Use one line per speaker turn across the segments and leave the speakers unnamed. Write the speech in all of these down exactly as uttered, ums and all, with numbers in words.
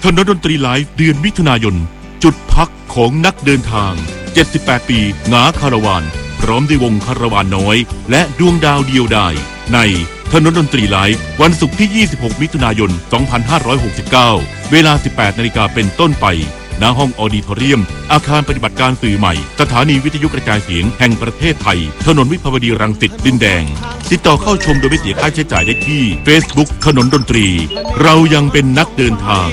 ถนนดนตรีไลฟ์เดือนมิถุนายนจุดพักของนักเดินทางเจ็ดสิบแปดปีหงาคาราวานพร้อมด้วยวงคาราวานน้อยและดวงดาวเดียวดายในถนนดนตรีไลฟ์วันศุกร์ที่ยี่สิบหกมิถุนายนสองพันห้าร้อยหกสิบเก้าเวลา สิบแปดนาฬิกาเป็นต้นไปณห้องออดิทอเรียมอาคารปฏิบัติการสื่อใหม่สถานีวิทยุกระจายเสียงแห่งประเทศไทยถนนวิภาวดีรังสิตดินแดงติดต่อเข้าชมโดยไม่เสียค่าใช้จ่ายได้ที่ Facebook ถนนดนตรีเรายังเป็นนักเดินทาง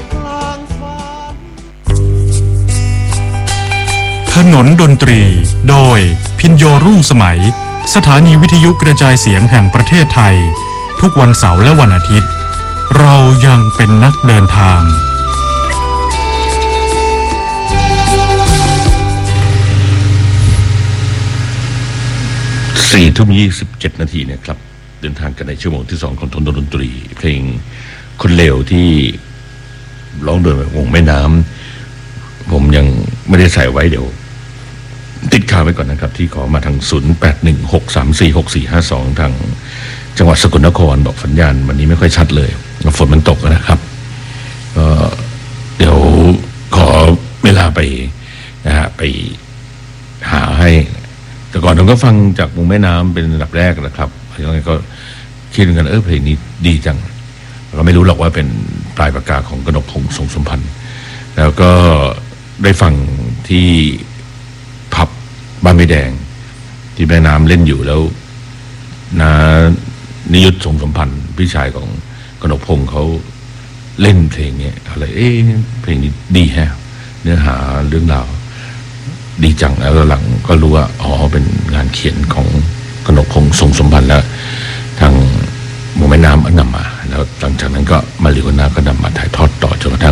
ถนนดนตรีโดยพิญโยรุ่งสมัยสถานีวิทยุกระจายเสียงแห่งประเทศไทยทุกวันเสาร์และวันอาทิตย์เรายังเป็นนักเดินทาง
สี่ทุ่มยี่สิบเจ็ดนาทีเนี่ยครับเดินทางกันในชั่วโมงที่สองของถนนดนตรีเพลงคนเลวที่ร้องโดยวงแม่น้ำผมยังไม่ได้ใส่ไว้เดี๋ยวติดข่าวไว้ก่อนนะครับที่ขอมาทางศูนย์ แปด หนึ่ง หก สาม สี่ หก สี่ ห้า สองทางจังหวัดสกลนครบอกสัญญาณวันนี้ไม่ค่อยชัดเลยฝนมันตกนะครับก็เดี๋ยวขอเวลาไปนะฮะไปหาให้แต่ก่อนผมก็ฟังจากวงแม่น้ำเป็นระดับแรกนะครับยังไงก็คิดกันเออเพลงนี้ดีจังเราไม่รู้หรอกว่าเป็นปลายปากกาของกนกพงษ์ทรงสมพันธ์แล้วก็ได้ฟังที่ผับบ้านไม่แดงที่แม่น้ำเล่นอยู่แล้วนานิยุทธทรงสมพันธ์พี่ชายของกนกพงษ์เขาเล่นเพลงนี้อะไรเอ๊ะเพลงนี้ดีแฮะเนื้อหาเรื่องราวดีจังแล้วหลังก็รู้ว่าอ๋อเป็นงานเขียนของกนกพงษ์ทรงสมพันธ์แล้วทางวงแม่น้ำอันนำมาแล้วหลังจากนั้นก็มาริโอนาก็